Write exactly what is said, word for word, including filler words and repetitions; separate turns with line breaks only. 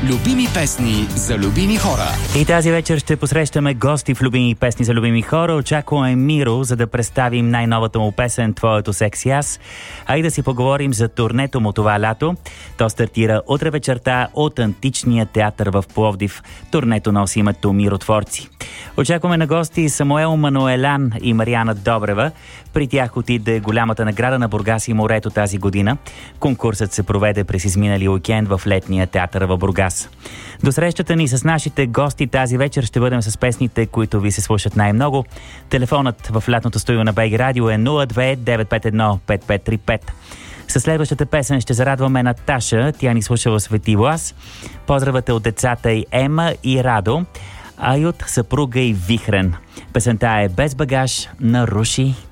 Любими песни за любими хора.
И тази вечер ще посрещаме гости в Любими песни за любими хора. Очакваме Миро, за да представим най-новата му песен «Твоето секси аз». А и да си поговорим за турнето му това лято. То стартира утре вечерта от Античния театър в Пловдив. Турнето носи името Миротворци. Очакваме на гости Самуел Мануелян и Мариана Добрева. При тях отиде голямата награда на Бургас и морето тази година. Конкурсът се проведе през изминали уикенд в летния театър в Бургас. До срещата ни с нашите гости тази вечер ще бъдем с песните, които ви се слушат най-много. Телефонът в лятното студио на БГ Радио е нула две девет пет едно пет пет три пет. Със следващата песен ще зарадваме Наташа. Тя ни слуша в Свети Влас. Поздравате от децата й Ема и Радо, а и от съпруга и Вихрен. Песента е «Без багаж» на Руши